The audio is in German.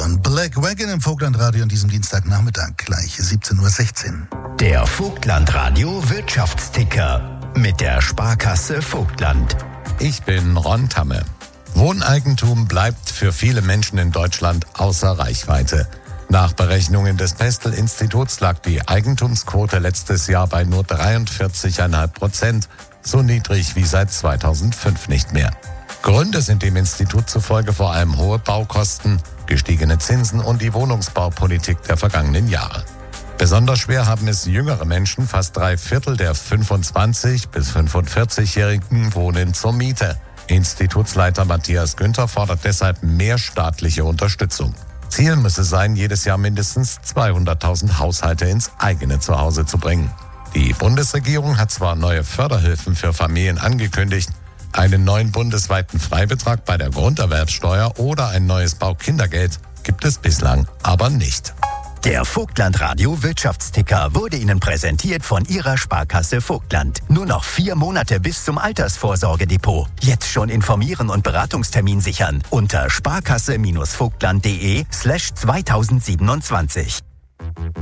Down. Black Wagon im Vogtlandradio an diesem Dienstagnachmittag, gleich 17:16 Uhr. Der Vogtlandradio Wirtschaftsticker mit der Sparkasse Vogtland. Ich bin Ron Tamme. Wohneigentum bleibt für viele Menschen in Deutschland außer Reichweite. Nach Berechnungen des Pestel-Instituts lag die Eigentumsquote letztes Jahr bei nur 43,5%, so niedrig wie seit 2005 nicht mehr. Gründe sind dem Institut zufolge vor allem hohe Baukosten, gestiegene Zinsen und die Wohnungsbaupolitik der vergangenen Jahre. Besonders schwer haben es jüngere Menschen, fast 3/4 der 25- bis 45-Jährigen wohnen zur Miete. Institutsleiter Matthias Günther fordert deshalb mehr staatliche Unterstützung. Ziel müsse sein, jedes Jahr mindestens 200.000 Haushalte ins eigene Zuhause zu bringen. Die Bundesregierung hat zwar neue Förderhilfen für Familien angekündigt, einen neuen bundesweiten Freibetrag bei der Grunderwerbsteuer oder ein neues Baukindergeld gibt es bislang aber nicht. Der Vogtlandradio Wirtschaftsticker wurde Ihnen präsentiert von Ihrer Sparkasse Vogtland. Nur noch 4 Monate bis zum Altersvorsorgedepot. Jetzt schon informieren und Beratungstermin sichern unter sparkasse-vogtland.de/2027.